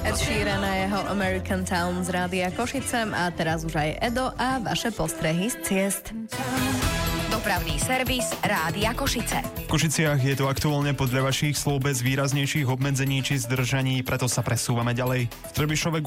Ed Sheeran a jeho American Town z Rádia Košice a teraz už aj Edo a vaše postrehy z ciest. Dopravný servis Rádia Košice. V Košiciach je to aktuálne podľa vašich slov bez výraznejších obmedzení či zdržaní, preto sa presúvame ďalej. V Trebišove